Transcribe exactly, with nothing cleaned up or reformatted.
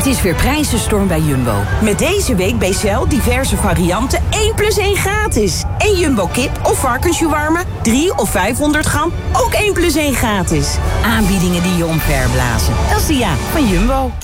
Het is weer prijzenstorm bij Jumbo. Met deze week bij Shell diverse varianten één plus één gratis. En Jumbo kip of varkensjewarma, drie of vijfhonderd gram, ook één plus één gratis. Aanbiedingen die je omverblazen. Dat is de ja van Jumbo.